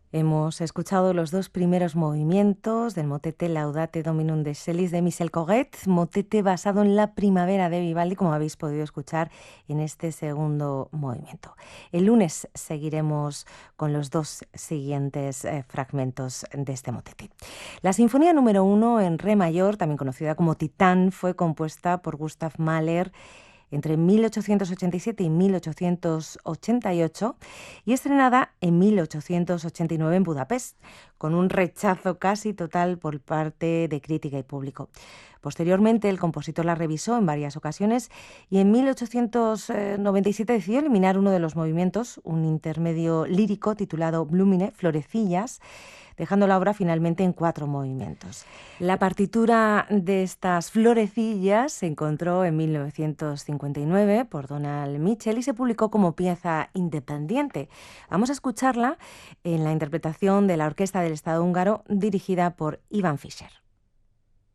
Hemos escuchado los dos primeros movimientos del motete Laudate Dominum de Celis de Michel Corret, motete basado en la primavera de Vivaldi, como habéis podido escuchar en este segundo movimiento. El lunes seguiremos con los dos siguientes fragmentos de este motete. La sinfonía número 1 en re mayor, también conocida como Titán, fue compuesta por Gustav Mahler entre 1887 y 1888 y estrenada en 1889 en Budapest, con un rechazo casi total por parte de crítica y público. Posteriormente, el compositor la revisó en varias ocasiones y en 1897 decidió eliminar uno de los movimientos, un intermedio lírico titulado Blumine, Florecillas, dejando la obra finalmente en 4 movimientos. La partitura de estas florecillas se encontró en 1959 por Donald Mitchell y se publicó como pieza independiente. Vamos a escucharla en la interpretación de la Orquesta del Estado Húngaro dirigida por Ivan Fischer.